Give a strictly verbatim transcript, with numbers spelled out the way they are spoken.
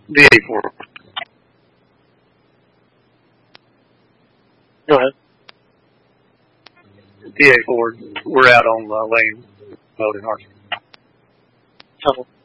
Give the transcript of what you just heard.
D eighty-four. Go ahead. D eighty-four. We're out on uh, lane mode in Arkansas. Tunnel.